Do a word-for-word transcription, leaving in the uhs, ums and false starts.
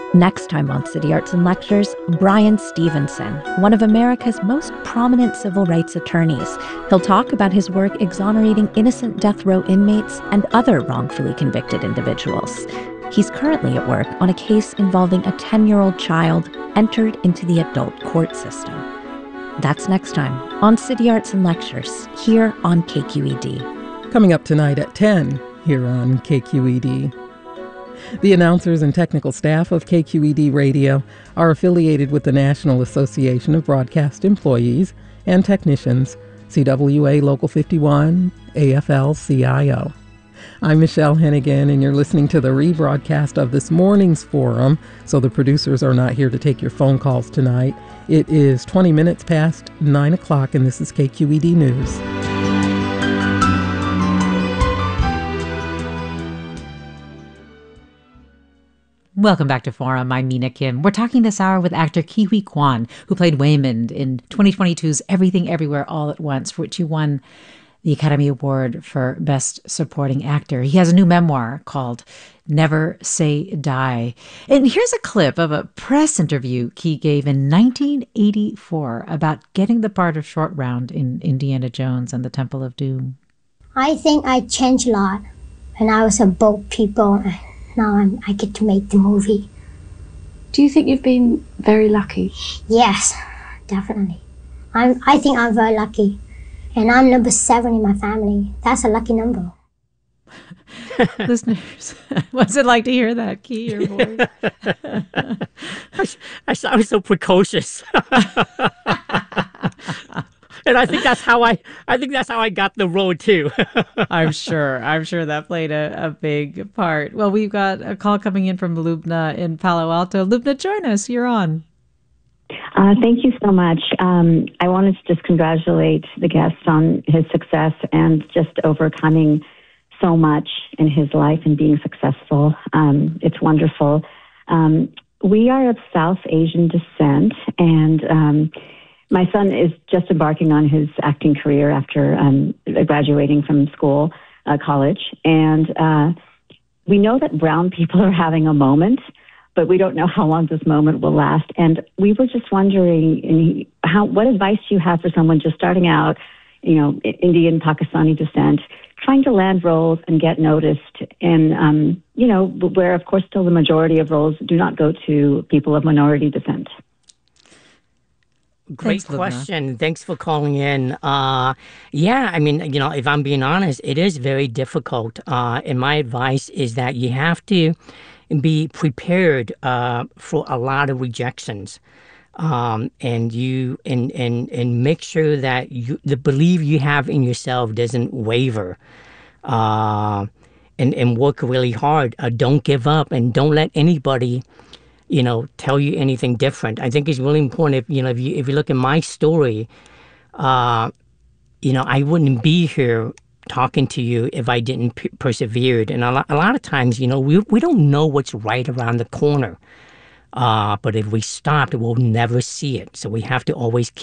Next time on City Arts and Lectures, Bryan Stevenson, one of America's most prominent civil rights attorneys. He'll talk about his work exonerating innocent death row inmates and other wrongfully convicted individuals. He's currently at work on a case involving a ten-year-old child entered into the adult court system. That's next time on City Arts and Lectures, here on K Q E D. Coming up tonight at ten, here on K Q E D. The announcers and technical staff of K Q E D Radio are affiliated with the National Association of Broadcast Employees and Technicians, C W A Local fifty-one, A F L C I O. I'm Michelle Hennigan, and you're listening to the rebroadcast of this morning's forum, so the producers are not here to take your phone calls tonight. It is twenty minutes past nine o'clock, and this is K Q E D News. Welcome back to Forum. I'm Mina Kim. We're talking this hour with actor Ke Huy Quan, who played Waymond in twenty twenty-two's Everything Everywhere All at Once, for which he won the Academy Award for Best Supporting Actor. He has a new memoir called Never Say Die. And here's a clip of a press interview Ke gave in nineteen eighty-four about getting the part of Short Round in Indiana Jones and the Temple of Doom. I think I changed a lot when I was a boat people. Now I'm, I get to make the movie. Do you think you've been very lucky? Yes, definitely. I'm, I think I'm very lucky. And I'm number seven in my family. That's a lucky number. Listeners, what's it like to hear that, Ke, your voice? I, I sound so precocious. And I think that's how I I think that's how I got the role too. I'm sure. I'm sure that played a, a big part. Well, we've got a call coming in from Lubna in Palo Alto. Lubna, join us. You're on. Uh, thank you so much. Um, I wanted to just congratulate the guest on his success and just overcoming so much in his life and being successful. Um, it's wonderful. Um, we are of South Asian descent, and um, my son is just embarking on his acting career after um, graduating from school, uh, college. And uh, we know that brown people are having a moment, but we don't know how long this moment will last. And we were just wondering, how, what advice do you have for someone just starting out, you know, Indian, Pakistani descent, trying to land roles and get noticed, and, um, you know, where, of course, still the majority of roles do not go to people of minority descent? Great Thanks, question. Lubna. Thanks for calling in. Uh, yeah, I mean, you know, if I'm being honest, it is very difficult. Uh, and my advice is that you have to be prepared uh, for a lot of rejections. Um, and you and, and and make sure that you, the belief you have in yourself doesn't waver. Uh, and, and work really hard. Uh, don't give up, and don't let anybody, you know, tell you anything different. I think it's really important. If you know, if you if you look at my story, uh, you know, I wouldn't be here talking to you if I didn't p- persevered. And a lot, a lot of times, you know, we we don't know what's right around the corner, uh, but if we stop, we'll never see it. So we have to always keep